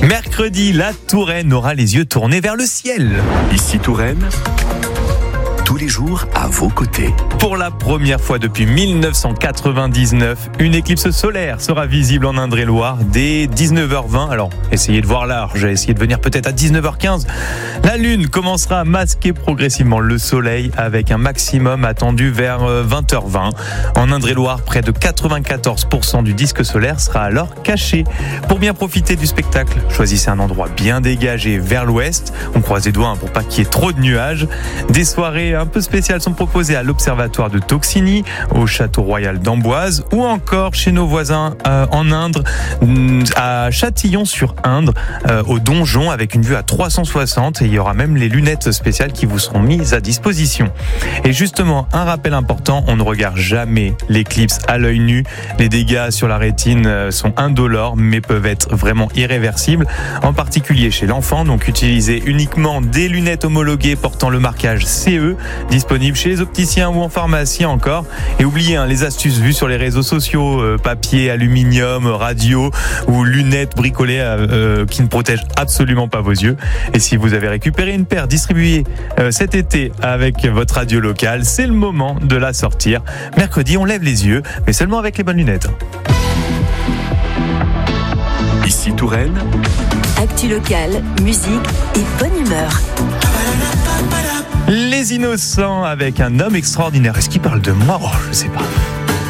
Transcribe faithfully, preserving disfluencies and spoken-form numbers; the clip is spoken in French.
Mercredi, la Touraine aura les yeux tournés vers le ciel. Ici Touraine, tous les jours à vos côtés. Pour la première fois depuis mille neuf cent quatre-vingt-dix-neuf, une éclipse solaire sera visible en Indre-et-Loire dès dix-neuf heures vingt. Alors, essayez de voir large, essayez de venir peut-être à dix-neuf heures quinze. La Lune commencera à masquer progressivement le Soleil avec un maximum attendu vers vingt heures vingt. En Indre-et-Loire, près de quatre-vingt-quatorze pour cent du disque solaire sera alors caché. Pour bien profiter du spectacle, choisissez un endroit bien dégagé vers l'ouest. On croise les doigts pour pas qu'il y ait trop de nuages. Des soirées un peu spéciales sont proposées à l'Observatoire de Toxigny, au Château Royal d'Amboise ou encore chez nos voisins euh, en Indre, à Châtillon-sur-Indre, euh, au Donjon avec une vue à trois cent soixante, et il y aura même les lunettes spéciales qui vous seront mises à disposition. Et justement, un rappel important, on ne regarde jamais l'éclipse à l'œil nu. Les dégâts sur la rétine sont indolores mais peuvent être vraiment irréversibles, en particulier chez l'enfant. Donc utilisez uniquement des lunettes homologuées portant le marquage C E, disponibles chez les opticiens ou en pharmacie encore. Et oubliez hein, les astuces vues sur les réseaux sociaux, euh, papier, aluminium, radio ou lunettes bricolées euh, qui ne protègent absolument pas vos yeux. Et si vous avez récupéré une paire distribuée euh, cet été avec votre radio locale, c'est le moment de la sortir. Mercredi, on lève les yeux, mais seulement avec les bonnes lunettes. Ici Touraine, actu locale, musique et bonne humeur. Les Innocents avec un homme extraordinaire. Est-ce qu'il parle de moi ? Oh, je sais pas.